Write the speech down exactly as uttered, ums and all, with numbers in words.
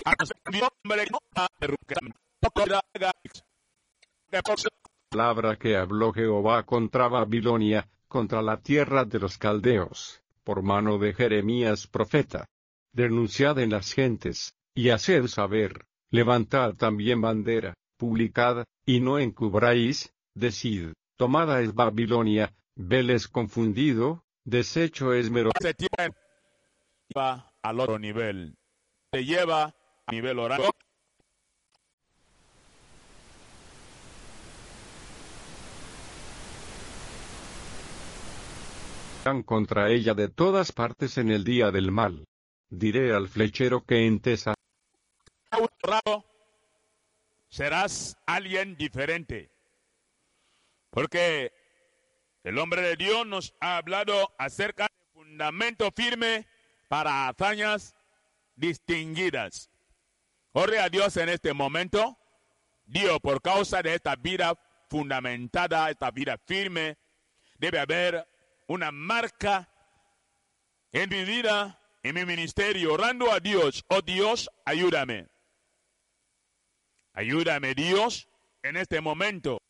Palabra que habló Jehová contra Babilonia, contra la tierra de los caldeos, por mano de Jeremías profeta. Denunciad en las gentes, y haced saber, levantad también bandera, publicad, y no encubráis, decid, tomada es Babilonia, Bel es confundido, deshecho es Mero. Se lleva al otro nivel, se lleva a nivel oral. Contra ella de todas partes en el día del mal. Diré al flechero que en Tesa serás alguien diferente, porque el hombre de Dios nos ha hablado acerca de fundamento firme para hazañas distinguidas. Ore a Dios en este momento. Dios, por causa de esta vida fundamentada, esta vida firme, debe haber una marca en mi vida, en mi ministerio, orando a Dios. Oh Dios, ayúdame. Ayúdame, Dios, en este momento.